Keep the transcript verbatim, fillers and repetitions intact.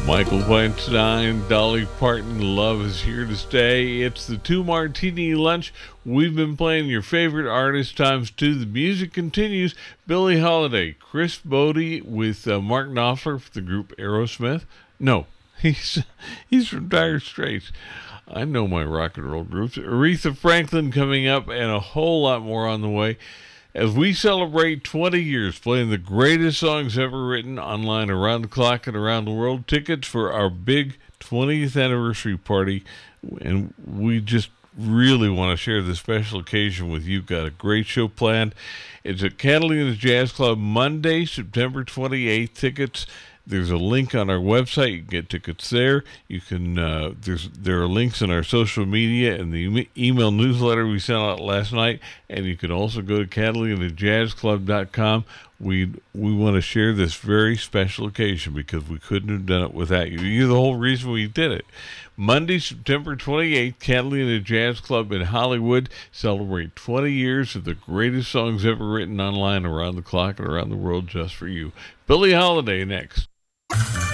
Michael Weinstein, Dolly Parton, Love is Here to Stay. It's the Two Martini Lunch. We've been playing your favorite artist times two. The music continues. Billie Holiday, Chris Bodie with uh, Mark Knopfler for the group Aerosmith. No, he's he's from Dire Straits. I know my rock and roll groups. Aretha Franklin coming up, and a whole lot more on the way as we celebrate twenty years playing the greatest songs ever written online around the clock and around the world. Tickets for our big twentieth anniversary party, and we just really want to share this special occasion with you. Got a great show planned. It's at Catalina Jazz Club Monday, September twenty-eighth. Tickets, there's a link on our website. You can get tickets there. You can. Uh, there's there are links in our social media and the e- email newsletter we sent out last night. And you can also go to catalina jazz club dot com. We we want to share this very special occasion because we couldn't have done it without you. You're the whole reason we did it. Monday, September twenty-eighth, Catalina Jazz Club in Hollywood. Celebrate twenty years of the greatest songs ever written online around the clock and around the world just for you. Billie Holiday next.